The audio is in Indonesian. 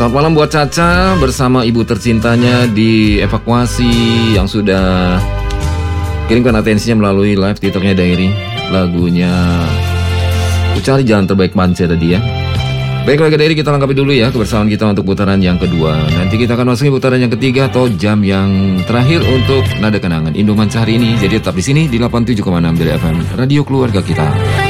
Selamat malam buat Caca bersama ibu tercintanya di evakuasi yang sudah kirimkan atensinya melalui live TikToknya Diary. Lagunya Ku Cari Jalan Terbaik Mance tadi ya. Baik, lagi Diary kita lengkapi dulu ya kebersamaan kita untuk putaran yang kedua. Nanti kita akan masukin putaran yang ketiga atau jam yang terakhir untuk Nada Kenangan Indoman hari ini. Jadi tetap di sini di 87,6 dari FM Radio Keluarga Kita.